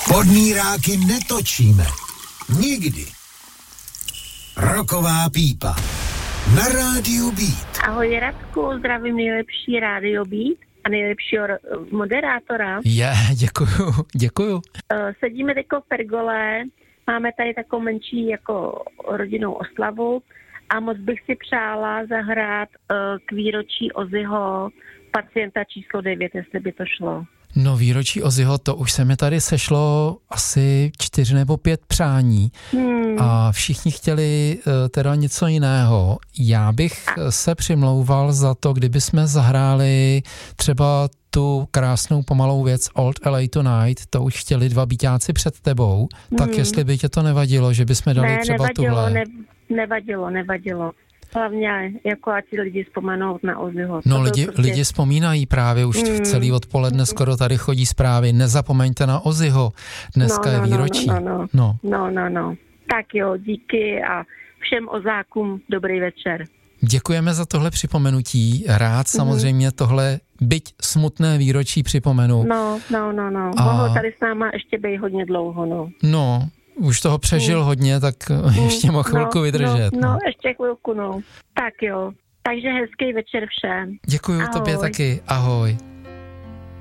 Podmíráky netočíme. Nikdy. Roková pípa. Na rádiu Beat. Ahoj Radku, zdravím nejlepší rádio Beat a nejlepšího moderátora. Děkuju. Sedíme teďko v pergole, máme tady takovou menší jako rodinnou oslavu a moc bych si přála zahrát k výročí Ozzyho Pacienta číslo 9, jestli by to šlo. No výročí Ozzyho, to už se mi tady sešlo asi 4 nebo 5 přání a všichni chtěli teda něco jiného. Já bych se přimlouval za to, kdyby jsme zahráli třeba tu krásnou pomalou věc Old LA Tonight, to už chtěli 2 býťáci před tebou, tak jestli by tě to nevadilo, že bychom dali třeba tuhle. Nevadilo. Hlavně jako ať si lidi vzpomenou na Ozzyho. No lidi vzpomínají právě už v celý odpoledne, skoro tady chodí zprávy, nezapomeňte na Ozzyho, dneska je výročí. No. Tak jo, díky a všem Ozákům dobrý večer. Děkujeme za tohle připomenutí, rád samozřejmě tohle byť smutné výročí připomenu. No. Mohlo tady s náma ještě být hodně dlouho, No, už toho přežil hodně, tak ještě mohl chvilku vydržet. No, ještě chvilku, Tak jo. Takže hezký večer všem. Děkuju tobě taky, ahoj.